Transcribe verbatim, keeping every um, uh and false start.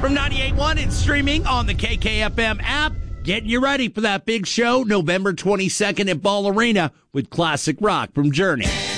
From ninety-eight point one, it's streaming on the K K F M app. Getting you ready for that big show November twenty-second at Ball Arena with classic rock from Journey.